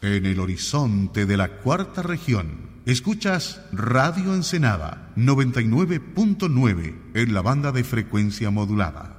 en el horizonte de la cuarta región. Escuchas Radio Ensenada 99.9 en la banda de frecuencia modulada.